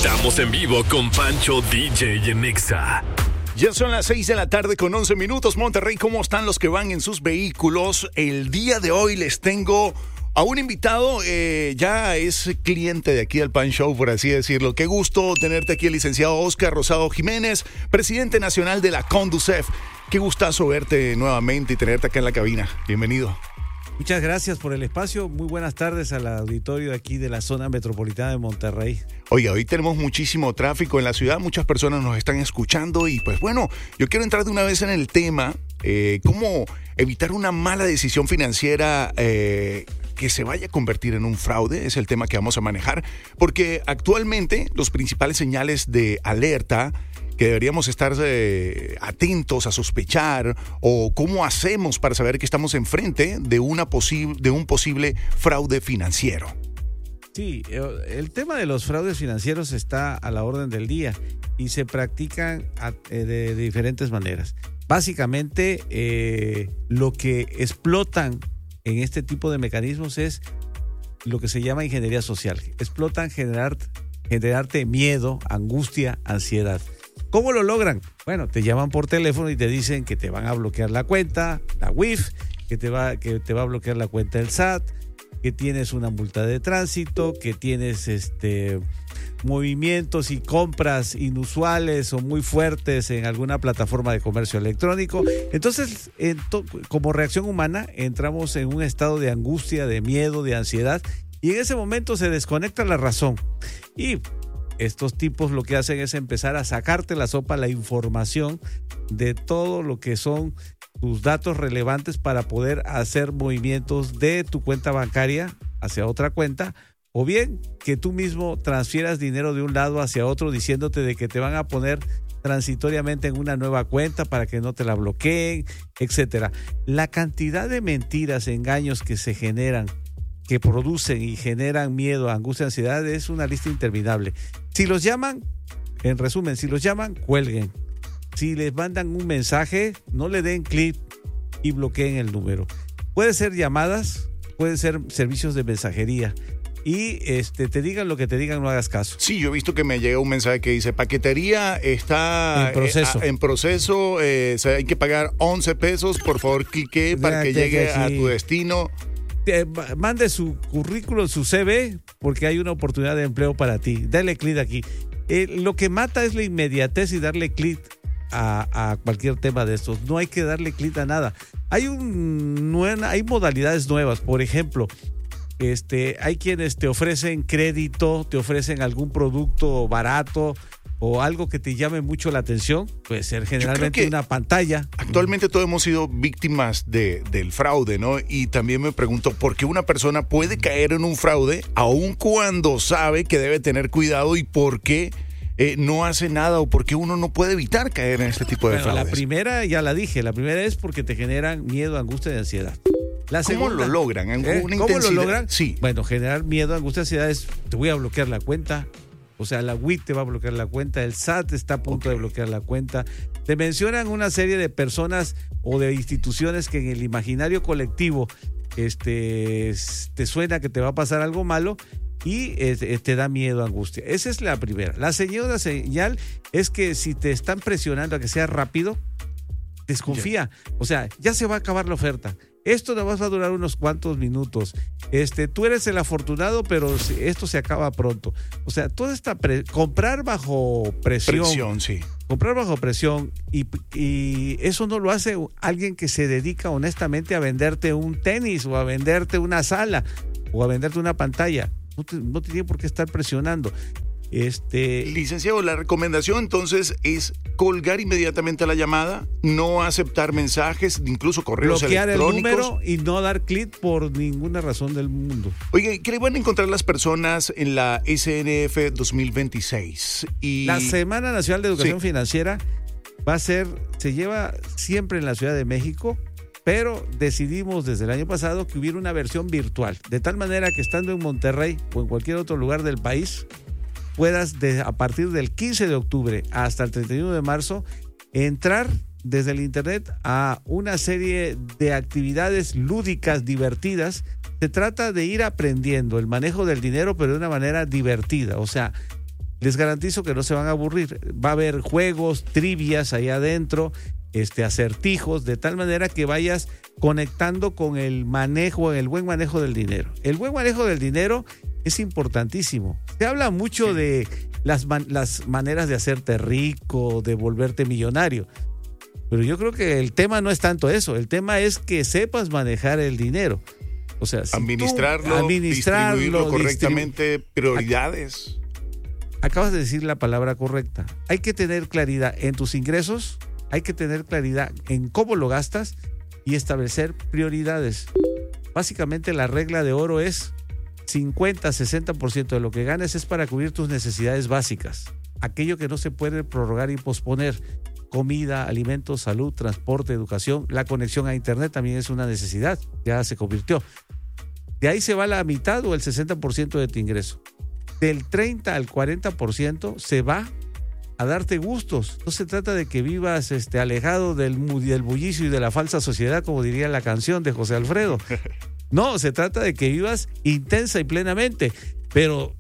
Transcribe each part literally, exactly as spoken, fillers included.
Estamos en vivo con Pancho D J en Nexa. Ya son las seis de la tarde con once minutos. Monterrey, ¿cómo están los que van en sus vehículos? El día de hoy les tengo a un invitado, eh, ya es cliente de aquí del Pan Show, por así decirlo. Qué gusto tenerte aquí, el licenciado Oscar Rosado Jiménez, presidente nacional de la Conducef. Qué gustazo verte nuevamente y tenerte acá en la cabina. Bienvenido. Muchas gracias por el espacio. Muy buenas tardes al auditorio de aquí de la zona metropolitana de Monterrey. Oiga, hoy tenemos muchísimo tráfico en la ciudad, muchas personas nos están escuchando y pues bueno, yo quiero entrar de una vez en el tema, eh, cómo evitar una mala decisión financiera eh, que se vaya a convertir en un fraude, es el tema que vamos a manejar, porque actualmente los principales señales de alerta que deberíamos estar eh, atentos a sospechar o cómo hacemos para saber que estamos enfrente de, una posi- de un posible fraude financiero. Sí, el tema de los fraudes financieros está a la orden del día y se practican a, de, de diferentes maneras. Básicamente, eh, lo que explotan en este tipo de mecanismos es lo que se llama ingeniería social. Explotan generar, generarte miedo, angustia, ansiedad. ¿Cómo lo logran? Bueno, te llaman por teléfono y te dicen que te van a bloquear la cuenta, la U I F, que te va, que te va a bloquear la cuenta del S A T, que tienes una multa de tránsito, que tienes este movimientos y compras inusuales o muy fuertes en alguna plataforma de comercio electrónico. Entonces, en to- como reacción humana, entramos en un estado de angustia, de miedo, de ansiedad, y en ese momento se desconecta la razón. Y estos tipos lo que hacen es empezar a sacarte la sopa, la información de todo lo que son tus datos relevantes para poder hacer movimientos de tu cuenta bancaria hacia otra cuenta, o bien que tú mismo transfieras dinero de un lado hacia otro diciéndote de que te van a poner transitoriamente en una nueva cuenta para que no te la bloqueen, etcétera. La cantidad de mentiras, engaños que se generan, que producen y generan miedo, angustia, ansiedad, es una lista interminable. Si los llaman, en resumen, si los llaman, cuelguen. Si les mandan un mensaje, no le den clic y bloqueen el número. Puede ser llamadas, pueden ser servicios de mensajería. Y este, te digan lo que te digan, no hagas caso. Sí, yo he visto que me llega un mensaje que dice, paquetería está en proceso. Eh, en proceso, eh, o sea, hay que pagar once pesos, por favor clique para que llegue a tu destino. Eh, mande su currículum, su C V, porque hay una oportunidad de empleo para ti. Dale clic aquí. Eh, lo que mata es la inmediatez y darle clic a, a cualquier tema de estos. No hay que darle clic a nada. Hay, un, hay modalidades nuevas. Por ejemplo, este, hay quienes te ofrecen crédito, te ofrecen algún producto barato o algo que te llame mucho la atención. Puede ser generalmente una pantalla. Actualmente todos hemos sido víctimas de, del fraude, ¿no? Y también me pregunto, ¿por qué una persona puede caer en un fraude aun cuando sabe que debe tener cuidado y por qué eh, no hace nada o por qué uno no puede evitar caer en este tipo de bueno, fraudes? La primera, ya la dije, la primera es porque te generan miedo, angustia y ansiedad. La ¿Cómo segunda, lo logran? ¿eh? ¿Una ¿Cómo lo logran? Sí. Bueno, generar miedo, angustia, ansiedad es, te voy a bloquear la cuenta. O sea, la U I T te va a bloquear la cuenta, el S A T está a punto okay. de bloquear la cuenta. Te mencionan una serie de personas o de instituciones que en el imaginario colectivo este, te suena que te va a pasar algo malo y eh, te da miedo, angustia. Esa es la primera. La segunda señal es que si te están presionando a que sea rápido, desconfía. Yeah. O sea, ya se va a acabar la oferta. Esto nada más va a durar unos cuantos minutos. Este, tú eres el afortunado, pero esto se acaba pronto. O sea, toda esta pre- comprar bajo presión. Presión, sí. Comprar bajo presión y, y eso no lo hace alguien que se dedica honestamente a venderte un tenis o a venderte una sala o a venderte una pantalla. No te, no te tiene por qué estar presionando. Este... Licenciado, la recomendación entonces es colgar inmediatamente la llamada, no aceptar mensajes, incluso correos bloquear electrónicos. El número y no dar clic por ninguna razón del mundo. Oye, ¿qué le van a encontrar las personas en la S N F dos mil veintiséis? Y... La Semana Nacional de Educación sí. Financiera va a ser, se lleva siempre en la Ciudad de México, pero decidimos desde el año pasado que hubiera una versión virtual, de tal manera que estando en Monterrey o en cualquier otro lugar del país, puedas de, a partir del quince de octubre hasta el treinta y uno de marzo entrar desde el internet a una serie de actividades lúdicas, divertidas. Se trata de ir aprendiendo el manejo del dinero, pero de una manera divertida. O sea, les garantizo que no se van a aburrir. Va a haber juegos, trivias ahí adentro, este, acertijos, de tal manera que vayas conectando con el manejo, el buen manejo del dinero. El buen manejo del dinero es importantísimo. Se habla mucho sí. de las, man, las maneras de hacerte rico, de volverte millonario. Pero yo creo que el tema no es tanto eso. El tema es que sepas manejar el dinero. O sea, si administrarlo, administrarlo, distribuirlo correctamente, distribu- prioridades. Acabas de decir la palabra correcta. Hay que tener claridad en tus ingresos, hay que tener claridad en cómo lo gastas y establecer prioridades. Básicamente la regla de oro es cincuenta a sesenta por ciento de lo que ganes es para cubrir tus necesidades básicas. Aquello que no se puede prorrogar y posponer. Comida, alimentos, salud, transporte, educación. La conexión a internet también es una necesidad. Ya se convirtió. De ahí se va la mitad o el sesenta por ciento de tu ingreso. Del treinta al cuarenta por ciento se va a darte gustos. No se trata de que vivas este, alejado del, del bullicio y de la falsa sociedad, como diría la canción de José Alfredo. No, se trata de que vivas intensa y plenamente, pero,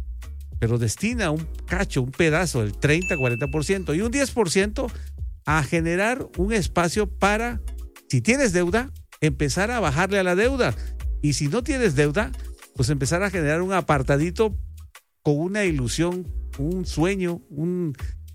pero destina un cacho, un pedazo, el treinta a cuarenta por ciento y un diez por ciento a generar un espacio para, si tienes deuda, empezar a bajarle a la deuda. Y si no tienes deuda, pues empezar a generar un apartadito con una ilusión, un sueño, un,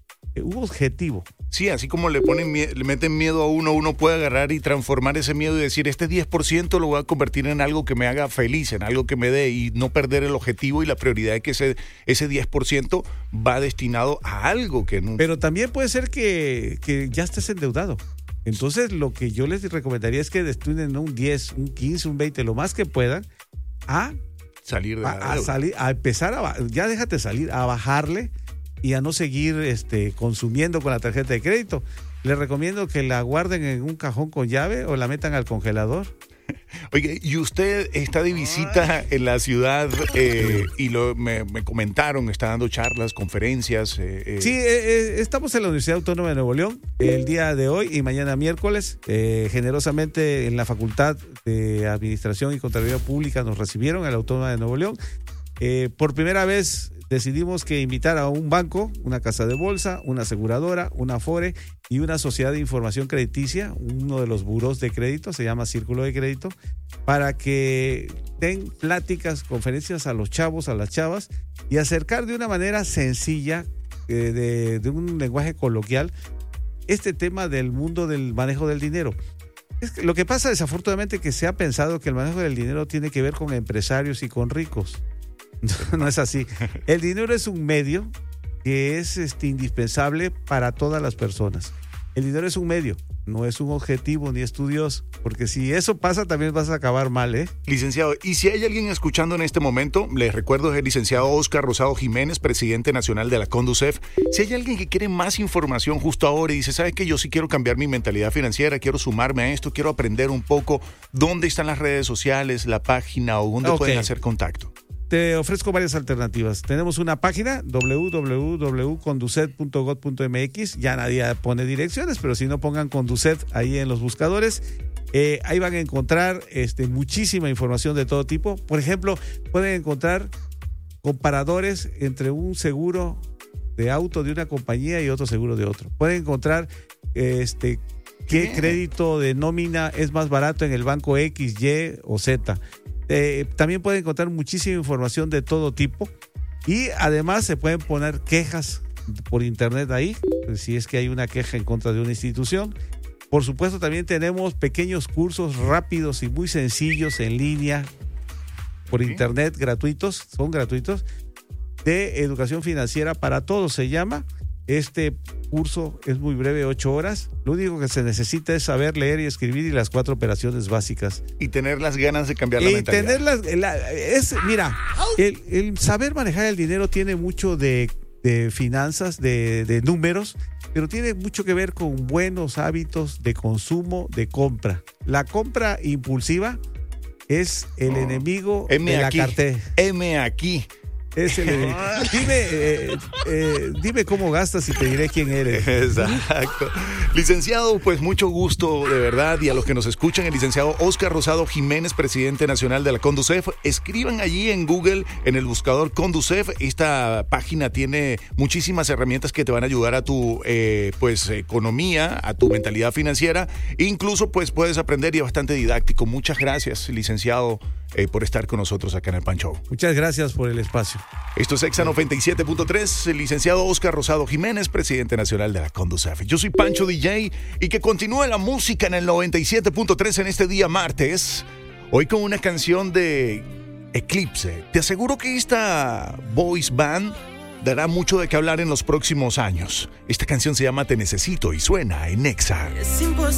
un objetivo. Sí, así como le ponen mie- le meten miedo a uno, uno puede agarrar y transformar ese miedo y decir, este diez por ciento lo voy a convertir en algo que me haga feliz, en algo que me dé, y no perder el objetivo y la prioridad de que ese, ese diez por ciento va destinado a algo que no... Pero también puede ser que, que ya estés endeudado. Entonces, lo que yo les recomendaría es que destinen un diez, un quince, un veinte, lo más que puedan, a salir de la a, a salir, a empezar a, ya déjate salir, a bajarle y a no seguir este, consumiendo con la tarjeta de crédito. Les recomiendo que la guarden en un cajón con llave o la metan al congelador. Oye, y usted está de visita en la ciudad eh, y lo, me, me comentaron, está dando charlas, conferencias. Eh, eh. Sí, eh, eh, estamos en la Universidad Autónoma de Nuevo León el día de hoy y mañana miércoles. Eh, generosamente en la Facultad de Administración y Contabilidad Pública nos recibieron en la Autónoma de Nuevo León. Eh, por primera vez decidimos que invitar a un banco, una casa de bolsa, una aseguradora, una Afore y una sociedad de información crediticia, uno de los burós de crédito, se llama Círculo de Crédito, para que den pláticas, conferencias a los chavos, a las chavas y acercar de una manera sencilla, eh, de, de un lenguaje coloquial, este tema del mundo del manejo del dinero. Es que lo que pasa desafortunadamente que se ha pensado que el manejo del dinero tiene que ver con empresarios y con ricos. No, no es así. El dinero es un medio que es este, indispensable para todas las personas. El dinero es un medio, no es un objetivo ni estudios, porque si eso pasa también vas a acabar mal, ¿eh? Licenciado, y si hay alguien escuchando en este momento, les recuerdo es el licenciado Oscar Rosado Jiménez, presidente nacional de la Conducef. Si hay alguien que quiere más información justo ahora y dice, ¿sabe qué? Yo sí quiero cambiar mi mentalidad financiera, quiero sumarme a esto, quiero aprender un poco, ¿dónde están las redes sociales, la página o dónde okay. pueden hacer contacto? Te ofrezco varias alternativas. Tenemos una página doble u doble u doble u punto conducet punto gob punto eme equis. Ya nadie pone direcciones, pero si no, pongan Conducet ahí en los buscadores. Eh, ahí van a encontrar este, muchísima información de todo tipo. Por ejemplo, pueden encontrar comparadores entre un seguro de auto de una compañía y otro seguro de otro. Pueden encontrar este, qué crédito de nómina es más barato en el banco X, Y o Z. Eh, también pueden encontrar muchísima información de todo tipo y además se pueden poner quejas por internet ahí, si es que hay una queja en contra de una institución. Por supuesto, también tenemos pequeños cursos rápidos y muy sencillos en línea por internet, gratuitos, son gratuitos, de educación financiera para todos, se llama. Este curso es muy breve, ocho horas. Lo único que se necesita es saber leer y escribir y las cuatro operaciones básicas. Y tener las ganas de cambiar la y mentalidad. Tener las, la, es, mira, el, el saber manejar el dinero tiene mucho de, de finanzas, de, de números, pero tiene mucho que ver con buenos hábitos de consumo, de compra. La compra impulsiva es el oh, enemigo de la cartera. M aquí. Es el, dime, eh, eh, dime cómo gastas y te diré quién eres. Exacto. Licenciado, pues mucho gusto, de verdad, y a los que nos escuchan, el licenciado Óscar Rosado Jiménez, presidente nacional de la Conducef. Escriban allí en Google, en el buscador Conducef. Esta página tiene muchísimas herramientas que te van a ayudar a tu eh, pues economía, a tu mentalidad financiera. Incluso pues puedes aprender y es bastante didáctico. Muchas gracias, licenciado, eh, por estar con nosotros acá en el Pan Show. Muchas gracias por el espacio. Esto es Exa noventa y siete punto tres, el licenciado Óscar Rosado Jiménez, presidente nacional de la Conducef. Yo soy Pancho D J y que continúe la música en el noventa y siete punto tres en este día martes. Hoy con una canción de Eclipse. Te aseguro que esta voice band dará mucho de qué hablar en los próximos años. Esta canción se llama Te Necesito y suena en Exa.